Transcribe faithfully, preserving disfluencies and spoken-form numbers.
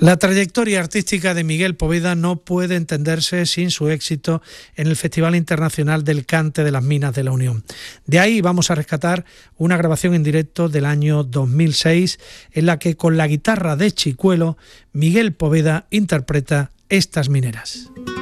La trayectoria artística de Miguel Poveda no puede entenderse sin su éxito en el Festival Internacional del Cante de las Minas de la Unión. De ahí vamos a rescatar una grabación en directo del año dos mil seis en la que con la guitarra de Chicuelo Miguel Poveda interpreta Estas Mineras.